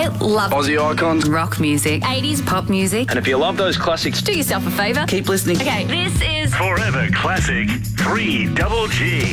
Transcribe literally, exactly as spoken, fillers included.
I love Aussie icons. rock music, eighties pop music. And if you love those classics, Do yourself a favour. keep listening. Okay, this is Forever Classic three Double G.